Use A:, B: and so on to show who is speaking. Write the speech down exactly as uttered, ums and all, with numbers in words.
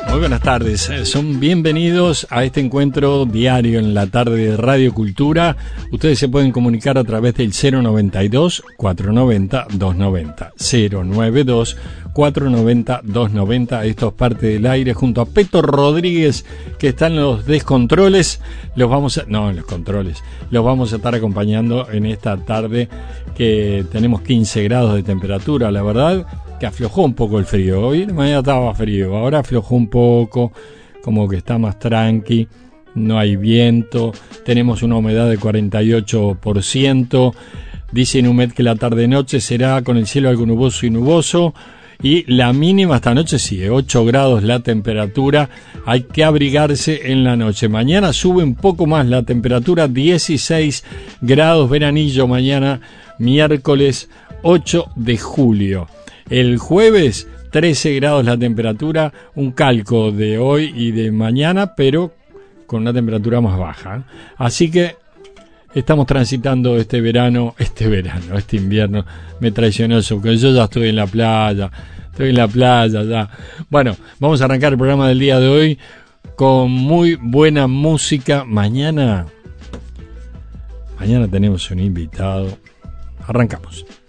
A: Muy buenas tardes, son bienvenidos a este encuentro diario en la tarde de Radio Cultura. Ustedes se pueden comunicar a través del cero noventa y dos, cuatrocientos noventa, doscientos noventa, cero noventa y dos, cuatrocientos noventa, doscientos noventa. Esto es Parte del Aire junto a Peto Rodríguez, que está en los descontroles. Los vamos a, no, en los controles. Los vamos a estar acompañando en esta tarde que tenemos quince grados de temperatura, la verdad que aflojó un poco el frío. Hoy de mañana estaba frío, ahora aflojó un poco, como que está más tranqui, no hay viento, tenemos una humedad de cuarenta y ocho por ciento, dice Inumet que la tarde-noche será con el cielo algo nuboso y nuboso, y la mínima esta noche sí, ocho grados la temperatura, hay que abrigarse en la noche. Mañana sube un poco más la temperatura, dieciséis grados, veranillo mañana, miércoles ocho de julio. El jueves, trece grados la temperatura, un calco de hoy y de mañana, pero con una temperatura más baja. Así que estamos transitando este verano, este verano, este invierno. Me traicionó eso, porque yo ya estoy en la playa, estoy en la playa ya. Bueno, vamos a arrancar el programa del día de hoy con muy buena música. Mañana, mañana tenemos un invitado. Arrancamos.